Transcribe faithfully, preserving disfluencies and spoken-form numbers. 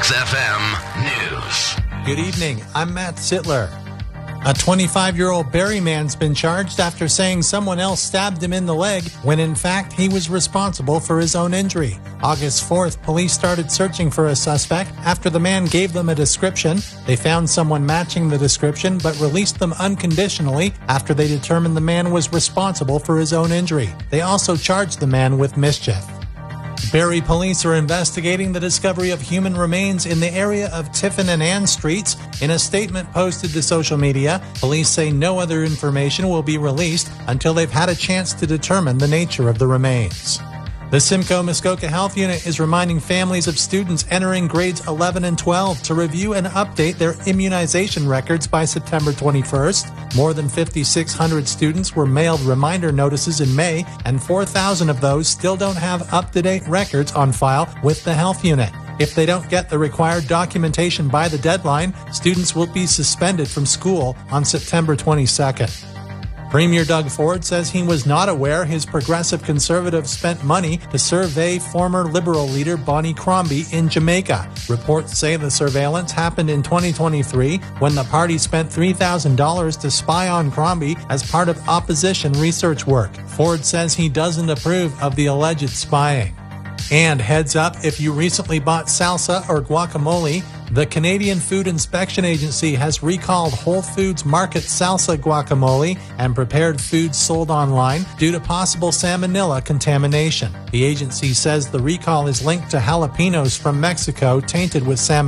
X F M News. Good evening. I'm Matt Sittler. A twenty-five-year-old Barrie man's been charged after saying someone else stabbed him in the leg when in fact he was responsible for his own injury. August fourth, police started searching for a suspect after the man gave them a description. They found someone matching the description but released them unconditionally after they determined the man was responsible for his own injury. They also charged the man with mischief. Barrie police are investigating the discovery of human remains in the area of Tiffin and Ann Streets. In a statement posted to social media, police say no other information will be released until they've had a chance to determine the nature of the remains. The Simcoe Muskoka Health Unit is reminding families of students entering grades eleven and twelve to review and update their immunization records by September twenty-first. More than five thousand six hundred students were mailed reminder notices in May, and four thousand of those still don't have up-to-date records on file with the health unit. If they don't get the required documentation by the deadline, students will be suspended from school on September twenty-second. Premier Doug Ford says he was not aware his progressive conservative spent money to survey former Liberal leader Bonnie Crombie in Jamaica. Reports say the surveillance happened in twenty twenty-three when the party spent three thousand dollars to spy on Crombie as part of opposition research work. Ford says he doesn't approve of the alleged spying. And heads up, if you recently bought salsa or guacamole, the Canadian Food Inspection Agency has recalled Whole Foods Market salsa guacamole and prepared foods sold online due to possible salmonella contamination. The agency says the recall is linked to jalapenos from Mexico tainted with salmonella.